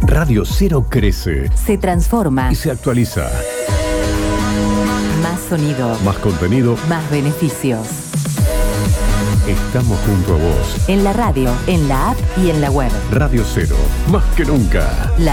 Radio Cero crece, se transforma y se actualiza. Más sonido, Más contenido, más beneficios. Estamos junto a vos. En la radio, en la app y en la web. Radio Cero, más que nunca.